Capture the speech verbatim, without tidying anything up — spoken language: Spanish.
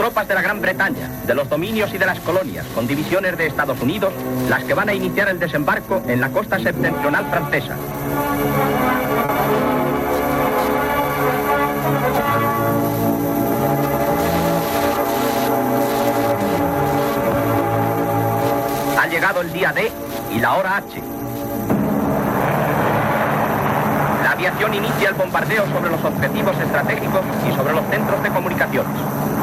tropas de la Gran Bretaña, de los dominios y de las colonias, con divisiones de Estados Unidos, las que van a iniciar el desembarco en la costa septentrional francesa. Ha llegado el día D y la hora H. La aviación inicia el bombardeo sobre los objetivos estratégicos y sobre los centros de comunicaciones.